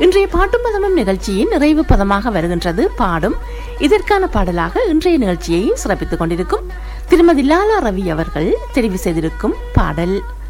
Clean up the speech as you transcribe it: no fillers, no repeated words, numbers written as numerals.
இன்றைய பாட்டும் பதமும் நிகழ்ச்சியின் நிறைவு பதமாக வருகின்றது பாடும். இதற்கான பாடலாக இன்றைய நிகழ்ச்சியை சிறப்பித்துக் கொண்டிருக்கும் திருமதி லாலா ரவி அவர்கள் தெரிவு செய்திருக்கும் பாடல்.